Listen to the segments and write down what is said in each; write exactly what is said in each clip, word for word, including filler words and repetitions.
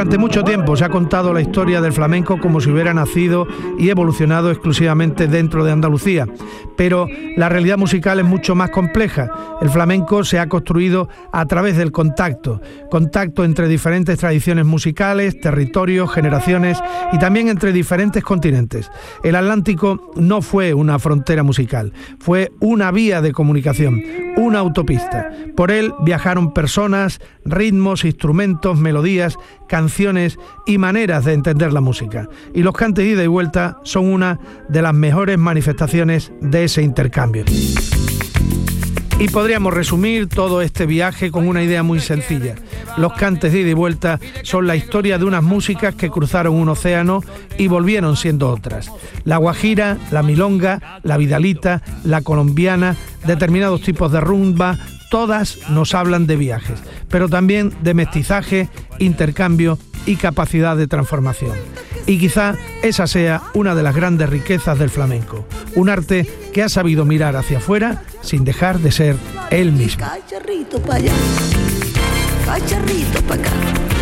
Durante mucho tiempo se ha contado la historia del flamenco como si hubiera nacido y evolucionado exclusivamente dentro de Andalucía, pero la realidad musical es mucho más compleja. El flamenco se ha construido a través del contacto, contacto entre diferentes tradiciones musicales, territorios, generaciones y también entre diferentes continentes. El Atlántico no fue una frontera musical, fue una vía de comunicación, una autopista. Por él viajaron personas, ritmos, instrumentos, melodías, canciones y maneras de entender la música. Y los cantes de ida y vuelta son una de las mejores manifestaciones de ese intercambio. Y podríamos resumir todo este viaje con una idea muy sencilla. Los cantes de ida y vuelta son la historia de unas músicas que cruzaron un océano y volvieron siendo otras. La guajira, la milonga, la vidalita, la colombiana, determinados tipos de rumba, todas nos hablan de viajes, pero también de mestizaje, intercambio y capacidad de transformación. Y quizá esa sea una de las grandes riquezas del flamenco, un arte que ha sabido mirar hacia afuera sin dejar de ser él mismo. Cacharrito para allá, cacharrito para acá,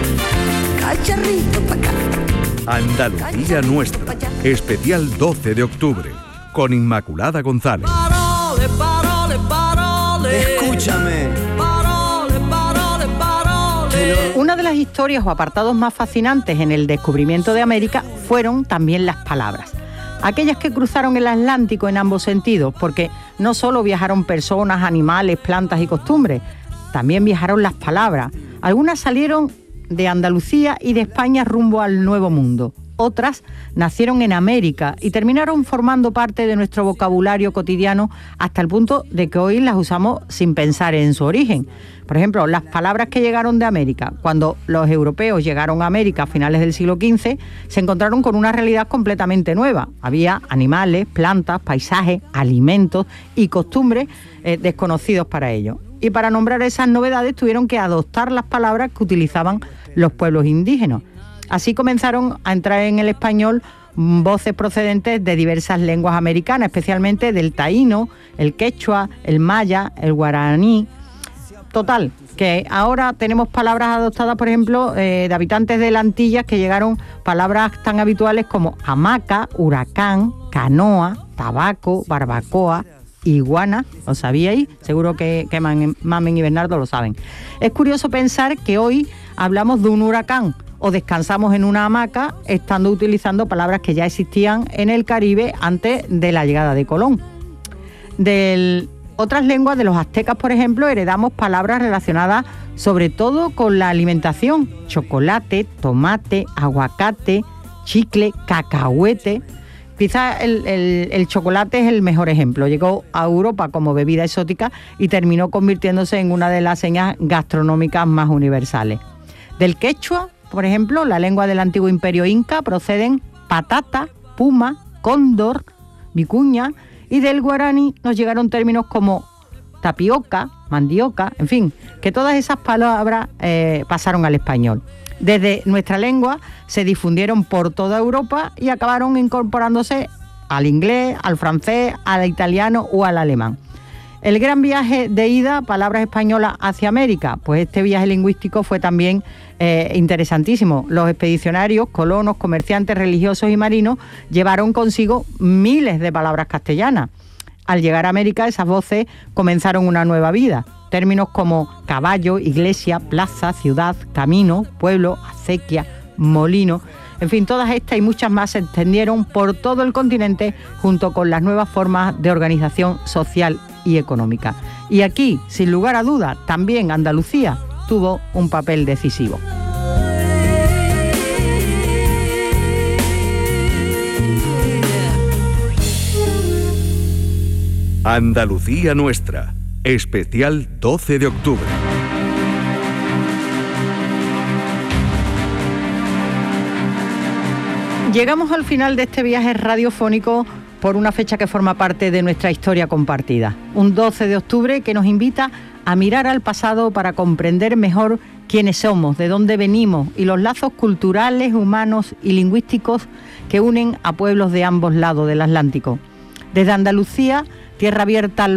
cacharrito para acá. Andalucía Nuestra, especial doce de octubre, con Inmaculada González. Parole, parole, parole. Escúchame. Parole, parole, parole. Una de las historias o apartados más fascinantes en el descubrimiento de América fueron también las palabras. Aquellas que cruzaron el Atlántico en ambos sentidos, porque no solo viajaron personas, animales, plantas y costumbres, también viajaron las palabras. Algunas salieron de Andalucía y de España rumbo al Nuevo Mundo. Otras nacieron en América y terminaron formando parte de nuestro vocabulario cotidiano hasta el punto de que hoy las usamos sin pensar en su origen. Por ejemplo, las palabras que llegaron de América. Cuando los europeos llegaron a América a finales del siglo quince, se encontraron con una realidad completamente nueva. Había animales, plantas, paisajes, alimentos y costumbres eh, desconocidos para ellos. Y para nombrar esas novedades tuvieron que adoptar las palabras que utilizaban los pueblos indígenas. Así comenzaron a entrar en el español voces procedentes de diversas lenguas americanas, especialmente del taíno, el quechua, el maya, el guaraní. Total, que ahora tenemos palabras adoptadas, por ejemplo, eh, de habitantes de las Antillas, que llegaron palabras tan habituales como hamaca, huracán, canoa, tabaco, barbacoa, iguana. ¿Lo sabíais? Seguro que, que Mamen y Bernardo lo saben. Es curioso pensar que hoy hablamos de un huracán o descansamos en una hamaca estando utilizando palabras que ya existían en el Caribe antes de la llegada de Colón. De otras lenguas, de los aztecas, por ejemplo, heredamos palabras relacionadas sobre todo con la alimentación: chocolate, tomate, aguacate, chicle, cacahuete. Quizás el, el, el chocolate es el mejor ejemplo. Llegó a Europa como bebida exótica y terminó convirtiéndose en una de las señas gastronómicas más universales. Del quechua, por ejemplo, la lengua del antiguo imperio inca, proceden patata, puma, cóndor, vicuña, y del guaraní nos llegaron términos como tapioca, mandioca, en fin, que todas esas palabras eh, pasaron al español. Desde nuestra lengua se difundieron por toda Europa y acabaron incorporándose al inglés, al francés, al italiano o al alemán. El gran viaje de ida, palabras españolas hacia América, pues este viaje lingüístico fue también eh, interesantísimo. Los expedicionarios, colonos, comerciantes, religiosos y marinos llevaron consigo miles de palabras castellanas. Al llegar a América, esas voces comenzaron una nueva vida. Términos como caballo, iglesia, plaza, ciudad, camino, pueblo, acequia, molino, en fin, todas estas y muchas más se extendieron por todo el continente junto con las nuevas formas de organización social y económica. Y aquí, sin lugar a duda, también Andalucía tuvo un papel decisivo. Andalucía Nuestra, especial doce de octubre. Llegamos al final de este viaje radiofónico por una fecha que forma parte de nuestra historia compartida. Un doce de octubre que nos invita a mirar al pasado para comprender mejor quiénes somos, de dónde venimos y los lazos culturales, humanos y lingüísticos que unen a pueblos de ambos lados del Atlántico. Desde Andalucía, tierra abierta al